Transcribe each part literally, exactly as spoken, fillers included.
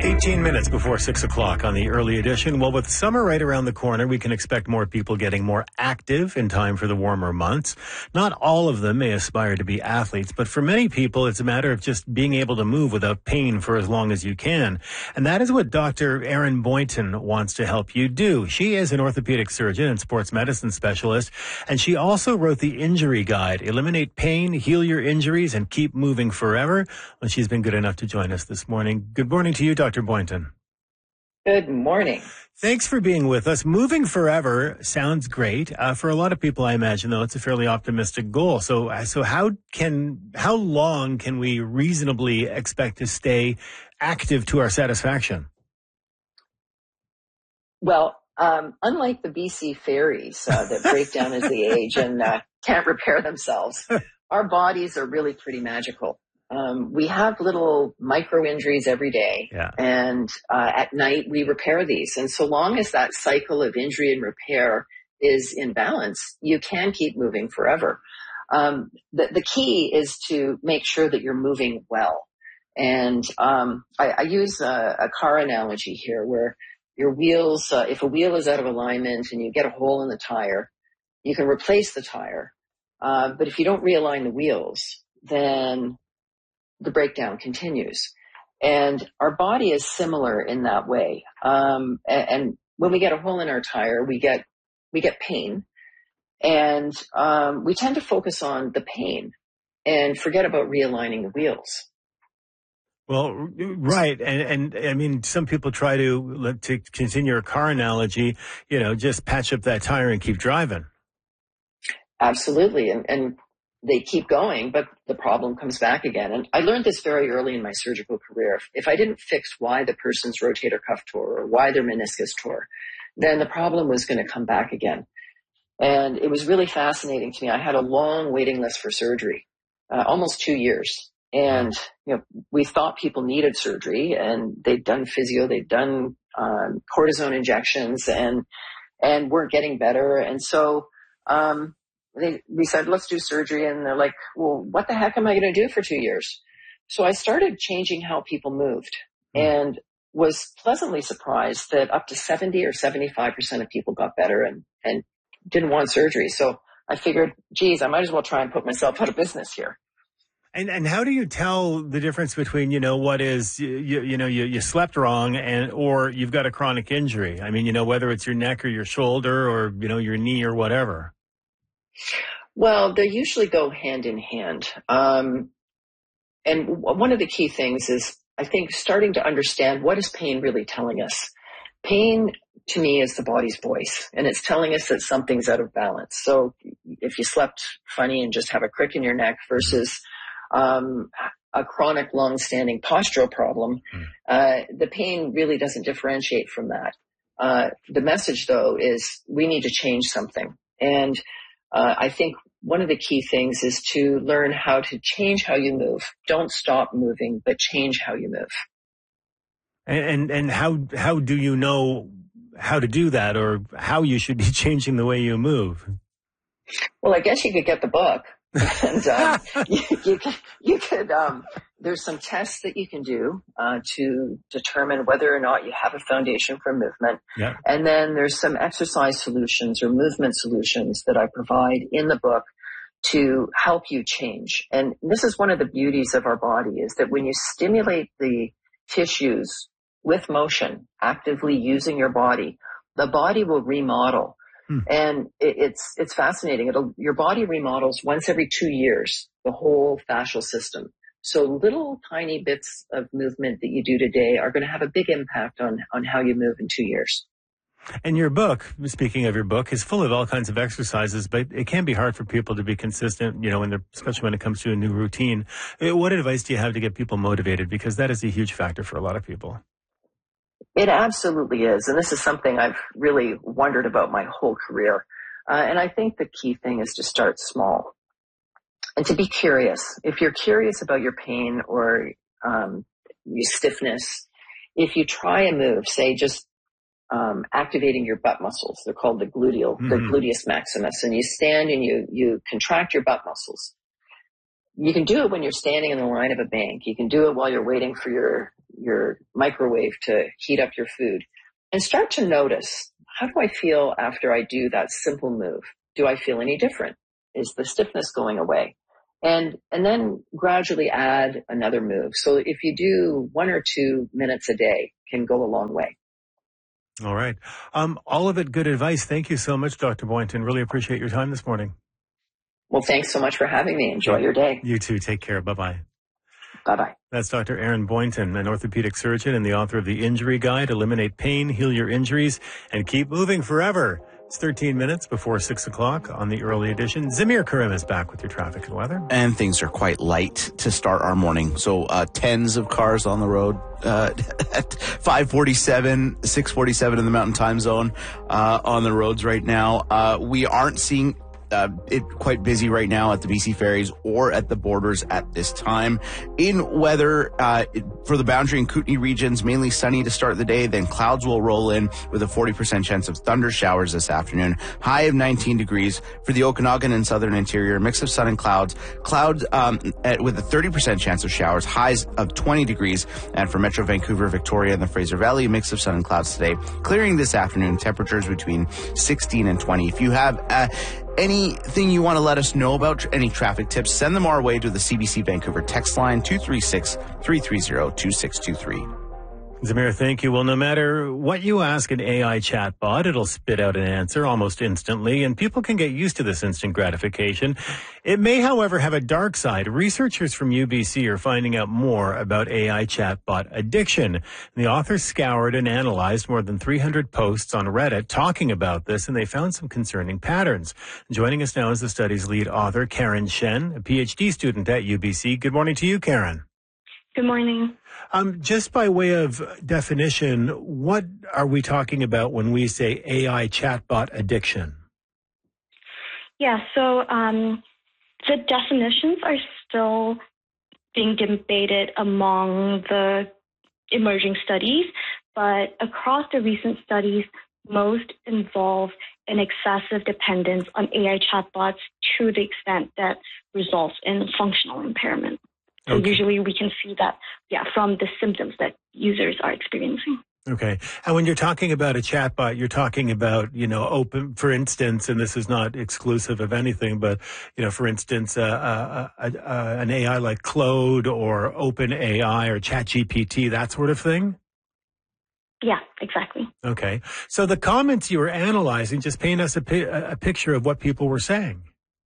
eighteen minutes before six o'clock on the early edition. Well, with summer right around the corner, we can expect more people getting more active in time for the warmer months. Not all of them may aspire to be athletes, but for many people, it's a matter of just being able to move without pain for as long as you can. And that is what Doctor Erin Boynton wants to help you do. She is an orthopedic surgeon and sports medicine specialist, and she also wrote the Injury Guide, Eliminate Pain, Heal Your Injuries, and Keep Moving Forever. Well, she's been good enough to join us this morning. Good morning to you, Doctor Boynton. Good morning. Thanks for being with us. Moving forever sounds great. Uh, for a lot of people, I imagine, though, it's a fairly optimistic goal. So, uh, so how can, how long can we reasonably expect to stay active to our satisfaction? Well, um, unlike the B C fairies uh, that break down as they age and uh, can't repair themselves, our bodies are really pretty magical. Um, we have little micro injuries every day, yeah. and uh, at night we repair these. And so long as that cycle of injury and repair is in balance, you can keep moving forever. Um, the, the key is to make sure that you're moving well. And um, I, I use a, a car analogy here where your wheels, uh, if a wheel is out of alignment and you get a hole in the tire, you can replace the tire. Uh, but if you don't realign the wheels, then the breakdown continues. And our body is similar in that way. Um, and, and when we get a hole in our tire, we get, we get pain. And um, we tend to focus on the pain and forget about realigning the wheels. Well, right. And, and I mean, some people try to, to continue a car analogy, you know, just patch up that tire and keep driving. Absolutely. And, and they keep going, but the problem comes back again. And I learned this very early in my surgical career. If, if I didn't fix why the person's rotator cuff tore or why their meniscus tore, then the problem was going to come back again. And it was really fascinating to me. I had a long waiting list for surgery, uh, almost two years. And, you know, we thought people needed surgery, and they'd done physio, they'd done um, cortisone injections, and and weren't getting better. And so um, they, we said, let's do surgery. And they're like, well, what the heck am I going to do for two years? So I started changing how people moved, and was pleasantly surprised that up to seventy or seventy-five percent of people got better and, and didn't want surgery. So I figured, geez, I might as well try and put myself out of business here. And and how do you tell the difference between, you know, what is, you, you know, you, you slept wrong and, or you've got a chronic injury? I mean, you know, whether it's your neck or your shoulder or, you know, your knee or whatever. Well, they usually go hand in hand. Um, and one of the key things is, I think, starting to understand, what is pain really telling us? Pain, to me, is the body's voice, and it's telling us that something's out of balance. So if you slept funny and just have a crick in your neck versus Um, a chronic, long-standing postural problem, uh, the pain really doesn't differentiate from that. Uh, the message, though, is we need to change something. And uh, I think one of the key things is to learn how to change how you move. Don't stop moving, but change how you move. And and, and how how do you know how to do that, or how you should be changing the way you move? Well, I guess you could get the book. and um, you, you could, you could um, there's some tests that you can do uh, to determine whether or not you have a foundation for movement. Yeah. And then there's some exercise solutions or movement solutions that I provide in the book to help you change. And this is one of the beauties of our body, is that when you stimulate the tissues with motion, actively using your body, the body will remodel. Hmm. And it, it's it's fascinating. It'll, your body remodels once every two years, the whole fascial system. So little tiny bits of movement that you do today are going to have a big impact on, on how you move in two years. And your book, speaking of your book, is full of all kinds of exercises, but it can be hard for people to be consistent, you know, when they're, especially when it comes to a new routine. What advice do you have to get people motivated? Because that is a huge factor for a lot of people. It absolutely is. And this is something I've really wondered about my whole career. Uh, and I think the key thing is to start small and to be curious. If you're curious about your pain or um, your stiffness, if you try a move, say just um, activating your butt muscles, they're called the gluteal, mm-hmm. the gluteus maximus, and you stand and you, you contract your butt muscles. You can do it when you're standing in the line of a bank. You can do it while you're waiting for your your microwave to heat up your food, and start to notice, how do I feel after I do that simple move? Do I feel any different? Is the stiffness going away? And, and then gradually add another move. So if you do one or two minutes a day, can go a long way. All right. Um, all of it good advice. Thank you so much, Doctor Boynton. Really appreciate your time this morning. Well, thanks so much for having me. Enjoy your day. You too. Take care. Bye-bye. Bye-bye. That's Doctor Aaron Boynton, an orthopedic surgeon and the author of The Injury Guide. Eliminate pain, heal your injuries, and keep moving forever. It's thirteen minutes before six o'clock on the early edition. Zamir Karim is back with your traffic and weather. And things are quite light to start our morning. So uh, tens of cars on the road uh, at five forty-seven, six forty-seven in the Mountain Time Zone uh, on the roads right now. Uh, we aren't seeing Uh, it quite busy right now at the B C ferries or at the borders at this time. In weather, uh, for the Boundary and Kootenay regions, mainly sunny to start the day, then clouds will roll in with a forty percent chance of thunder showers this afternoon. High of nineteen degrees. For the Okanagan and southern interior, mix of sun and clouds. Clouds um, at, with a thirty percent chance of showers, highs of twenty degrees. And for Metro Vancouver, Victoria, and the Fraser Valley, a mix of sun and clouds today. Clearing this afternoon, temperatures between sixteen and twenty. If you have uh, anything you want to let us know about, any traffic tips, send them our way to the C B C Vancouver text line two three six, three three zero, two six two three. Zamir, thank you. Well, no matter what you ask an A I chatbot, it'll spit out an answer almost instantly, and people can get used to this instant gratification. It may, however, have a dark side. Researchers from U B C are finding out more about A I chatbot addiction. The authors scoured and analyzed more than three hundred posts on Reddit talking about this, and they found some concerning patterns. Joining us now is the study's lead author, Karen Shen, a P H D student at U B C. Good morning to you, Karen. Good morning. Um, just by way of definition, what are we talking about when we say A I chatbot addiction? Yeah, so um, the definitions are still being debated among the emerging studies, but across the recent studies, most involve an excessive dependence on A I chatbots to the extent that results in functional impairment. So okay. Usually we can see that, yeah, from the symptoms that users are experiencing. Okay. And when you're talking about a chatbot, you're talking about, you know, open, for instance, and this is not exclusive of anything, but, you know, for instance, uh, uh, uh, uh, an A I like Claude or OpenAI or ChatGPT, that sort of thing? Yeah, exactly. Okay. So the comments you were analyzing, just paint us a, pi- a picture of what people were saying.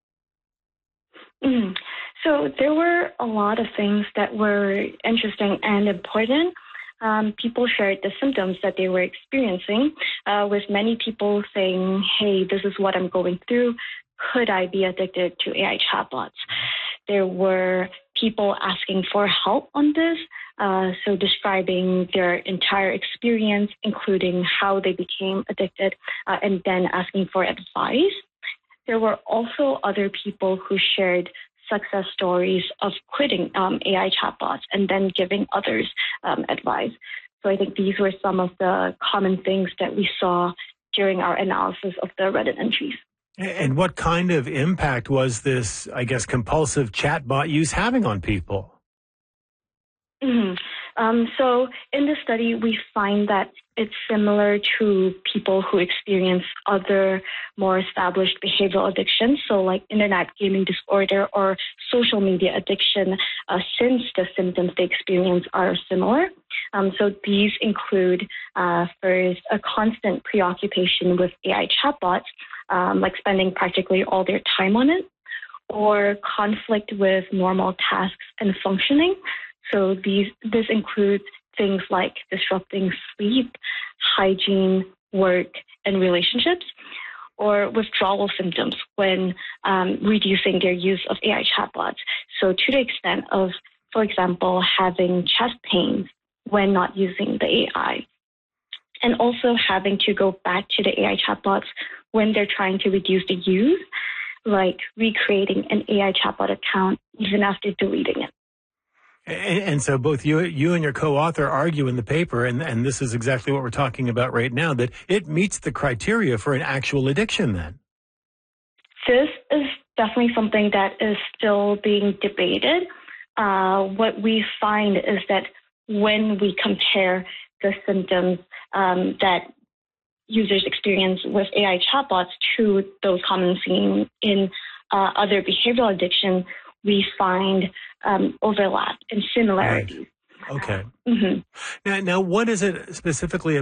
Mm. So there were a lot of things that were interesting and important. Um, people shared the symptoms that they were experiencing, uh, with many people saying, hey, this is what I'm going through. Could I be addicted to A I chatbots? There were people asking for help on this, uh, so describing their entire experience, including how they became addicted, uh, and then asking for advice. There were also other people who shared success stories of quitting um, A I chatbots and then giving others um, advice. So I think these were some of the common things that we saw during our analysis of the Reddit entries. And what kind of impact was this, I guess, compulsive chatbot use having on people? Mm-hmm. Um, so in the study, we find that it's similar to people who experience other more established behavioral addictions, so like internet gaming disorder or social media addiction, uh, since the symptoms they experience are similar. Um, so these include, uh, first, a constant preoccupation with A I chatbots, um, like spending practically all their time on it, or conflict with normal tasks and functioning. So these this includes things like disrupting sleep, hygiene, work, and relationships, or withdrawal symptoms when um, reducing their use of A I chatbots. So to the extent of, for example, having chest pains when not using the A I, and also having to go back to the A I chatbots when they're trying to reduce the use, like recreating an A I chatbot account even after deleting it. And, and so both you, you and your co-author argue in the paper, and, and this is exactly what we're talking about right now, that it meets the criteria for an actual addiction then. This is definitely something that is still being debated. Uh, what we find is that when we compare the symptoms um, that users experience with A I chatbots to those commonly seen in uh, other behavioral addiction, we find um, overlap and similarities. Right. Okay. Mm-hmm. Now, now, what is it specifically